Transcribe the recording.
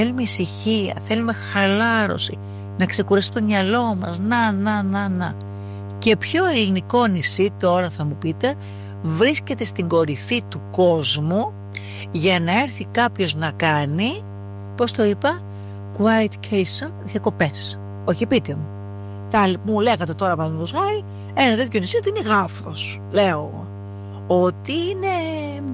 Θέλουμε ησυχία, θέλουμε χαλάρωση, να ξεκουράσει το μυαλό μας. Να. Και ποιο ελληνικό νησί, τώρα θα μου πείτε, βρίσκεται στην κορυφή του κόσμου για να έρθει κάποιος να κάνει, πώς το είπα, quietcation, διακοπές? Όχι, πείτε μου. Μου λέγατε τώρα, παραδείγματος χάρη, ένα τέτοιο νησί ότι είναι Γάφρος. Λέω ότι είναι